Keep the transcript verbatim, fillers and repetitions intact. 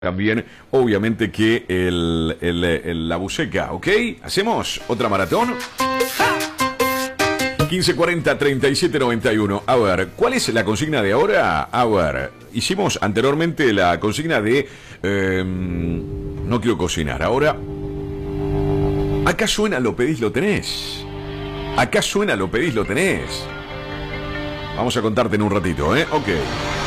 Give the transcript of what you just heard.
También, obviamente, que el, el, el- la buceca, ¿ok? ¿Hacemos otra maratón? quince cuarenta, treinta y siete noventa y uno. A ver, ¿cuál es la consigna de ahora? A ver, hicimos anteriormente la consigna de... eh, no quiero cocinar. Ahora... Acá suena lo pedís, lo tenés. Acá suena lo pedís, lo tenés. Vamos a contarte en un ratito, ¿eh? Ok.